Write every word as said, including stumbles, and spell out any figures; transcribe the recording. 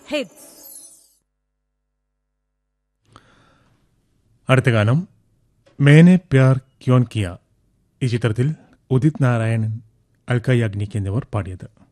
Hits. അടുത്ത ഗാനം മേനെ Pyaar Kyon Kia. ഈ ചിത്രത്തിൽ ഉദിത് നാരായണൻ, അൽക്ക യാഗ്നിക് എന്നിവർ പാടിയത്.